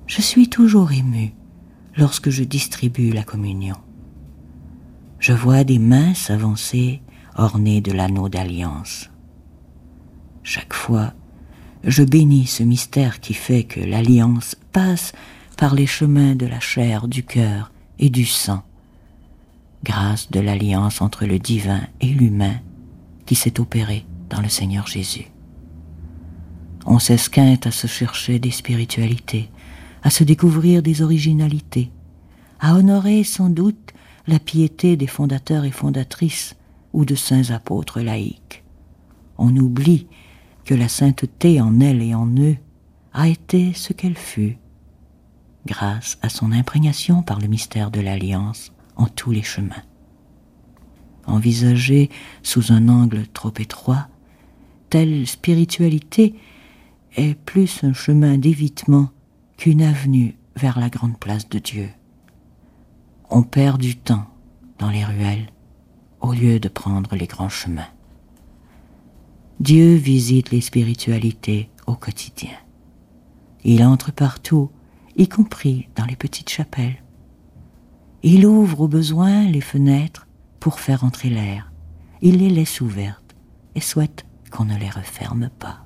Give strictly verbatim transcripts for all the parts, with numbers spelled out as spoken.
Je suis toujours ému lorsque je distribue la communion. Je vois des mains s'avancer ornées de l'anneau d'alliance. Chaque fois, je bénis ce mystère qui fait que l'alliance passe par les chemins de la chair, du cœur et du sang, grâce de l'alliance entre le divin et l'humain qui s'est opérée dans le Seigneur Jésus. On s'esquinte à se chercher des spiritualités, à se découvrir des originalités, à honorer sans doute la piété des fondateurs et fondatrices ou de saints apôtres laïcs. On oublie que la sainteté en elle et en eux a été ce qu'elle fut, grâce à son imprégnation par le mystère de l'alliance en tous les chemins. Envisagée sous un angle trop étroit, telle spiritualité est plus un chemin d'évitement qu'une avenue vers la grande place de Dieu. On perd du temps dans les ruelles au lieu de prendre les grands chemins. Dieu visite les spiritualités au quotidien. Il entre partout, y compris dans les petites chapelles. Il ouvre au besoin les fenêtres pour faire entrer l'air. Il les laisse ouvertes et souhaite qu'on ne les referme pas.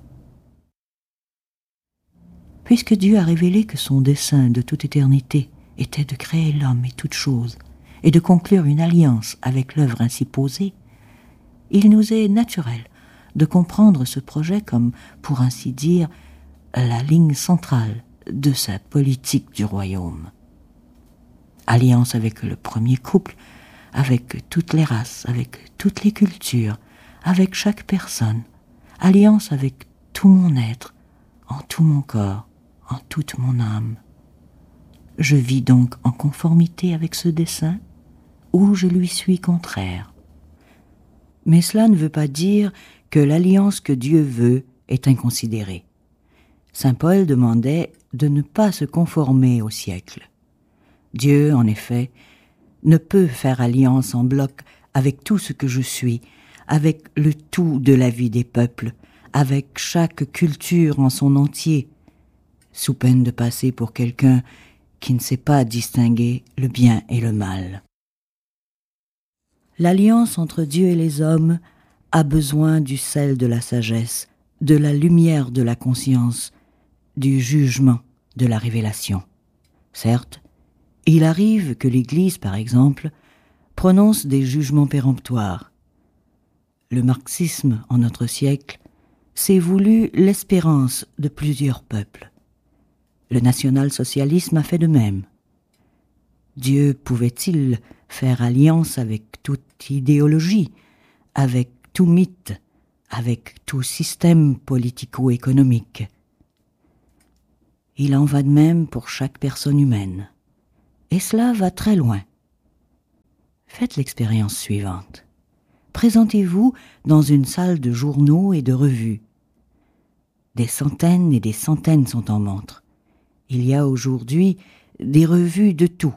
Puisque Dieu a révélé que son dessein de toute éternité était de créer l'homme et toutes choses, et de conclure une alliance avec l'œuvre ainsi posée, il nous est naturel de comprendre ce projet comme, pour ainsi dire, la ligne centrale de sa politique du royaume. Alliance avec le premier couple, avec toutes les races, avec toutes les cultures, avec chaque personne, alliance avec tout mon être, en tout mon corps, en toute mon âme. Je vis donc en conformité avec ce dessein ou je lui suis contraire. Mais cela ne veut pas dire que l'alliance que Dieu veut est inconsidérée. Saint Paul demandait de ne pas se conformer au siècle. Dieu, en effet, ne peut faire alliance en bloc avec tout ce que je suis, avec le tout de la vie des peuples, avec chaque culture en son entier, sous peine de passer pour quelqu'un qui ne sait pas distinguer le bien et le mal. L'alliance entre Dieu et les hommes a besoin du sel de la sagesse, de la lumière de la conscience, du jugement de la révélation. Certes, il arrive que l'Église, par exemple, prononce des jugements péremptoires. Le marxisme, en notre siècle, s'est voulu l'espérance de plusieurs peuples. Le national-socialisme a fait de même. Dieu pouvait-il faire alliance avec toute idéologie, avec tout mythe, avec tout système politico-économique? Il en va de même pour chaque personne humaine. Et cela va très loin. Faites l'expérience suivante. Présentez-vous dans une salle de journaux et de revues. Des centaines et des centaines sont en montre. Il y a aujourd'hui des revues de tout.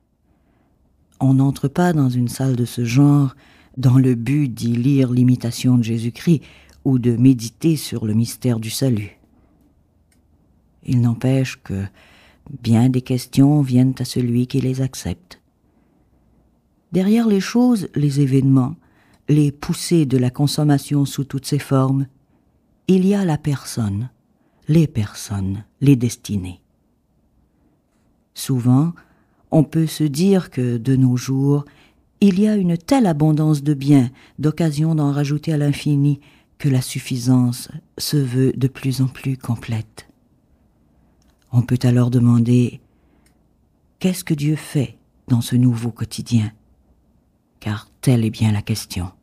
On n'entre pas dans une salle de ce genre dans le but d'y lire l'imitation de Jésus-Christ ou de méditer sur le mystère du salut. Il n'empêche que bien des questions viennent à celui qui les accepte. Derrière les choses, les événements, les poussées de la consommation sous toutes ses formes, il y a la personne, les personnes, les destinées. Souvent, on peut se dire que, de nos jours, il y a une telle abondance de biens, d'occasions d'en rajouter à l'infini, que la suffisance se veut de plus en plus complète. On peut alors demander « Qu'est-ce que Dieu fait dans ce nouveau quotidien ?» Car telle est bien la question.